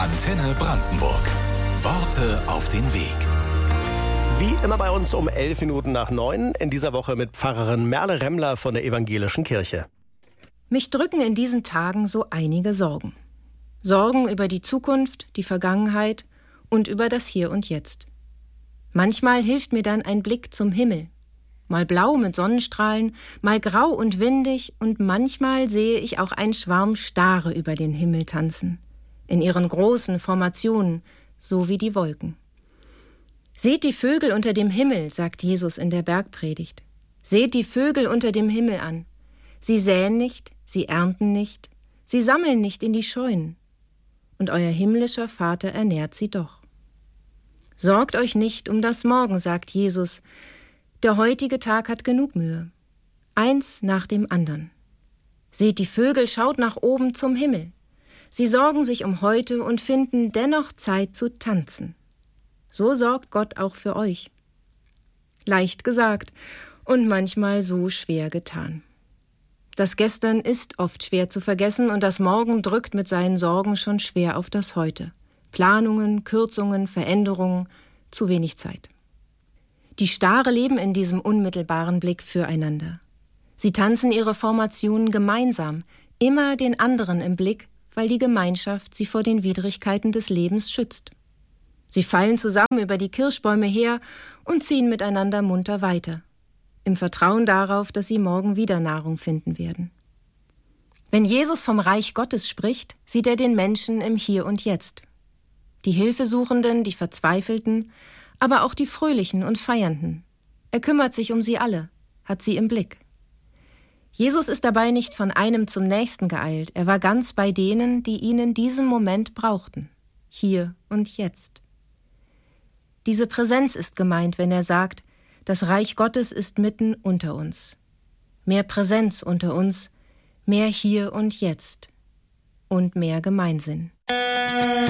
Antenne Brandenburg. Worte auf den Weg. Wie immer bei uns um 11 Minuten nach 9, in dieser Woche mit Pfarrerin Merle Remmler von der Evangelischen Kirche. Mich drücken in diesen Tagen so einige Sorgen. Sorgen über die Zukunft, die Vergangenheit und über das Hier und Jetzt. Manchmal hilft mir dann ein Blick zum Himmel. Mal blau mit Sonnenstrahlen, mal grau und windig und manchmal sehe ich auch einen Schwarm Stare über den Himmel tanzen. In ihren großen Formationen, so wie die Wolken. Seht die Vögel unter dem Himmel, sagt Jesus in der Bergpredigt. Seht die Vögel unter dem Himmel an. Sie säen nicht, sie ernten nicht, sie sammeln nicht in die Scheunen. Und euer himmlischer Vater ernährt sie doch. Sorgt euch nicht um das Morgen, sagt Jesus. Der heutige Tag hat genug Mühe. Eins nach dem anderen. Seht die Vögel, schaut nach oben zum Himmel. Sie sorgen sich um heute und finden dennoch Zeit zu tanzen. So sorgt Gott auch für euch. Leicht gesagt und manchmal so schwer getan. Das Gestern ist oft schwer zu vergessen und das Morgen drückt mit seinen Sorgen schon schwer auf das Heute. Planungen, Kürzungen, Veränderungen, zu wenig Zeit. Die Stare leben in diesem unmittelbaren Blick füreinander. Sie tanzen ihre Formationen gemeinsam, immer den anderen im Blick, weil die Gemeinschaft sie vor den Widrigkeiten des Lebens schützt. Sie fallen zusammen über die Kirschbäume her und ziehen miteinander munter weiter, im Vertrauen darauf, dass sie morgen wieder Nahrung finden werden. Wenn Jesus vom Reich Gottes spricht, sieht er den Menschen im Hier und Jetzt. Die Hilfesuchenden, die Verzweifelten, aber auch die Fröhlichen und Feiernden. Er kümmert sich um sie alle, hat sie im Blick. Jesus ist dabei nicht von einem zum nächsten geeilt. Er war ganz bei denen, die ihn in diesem Moment brauchten. Hier und jetzt. Diese Präsenz ist gemeint, wenn er sagt, das Reich Gottes ist mitten unter uns. Mehr Präsenz unter uns, mehr Hier und Jetzt und mehr Gemeinsinn.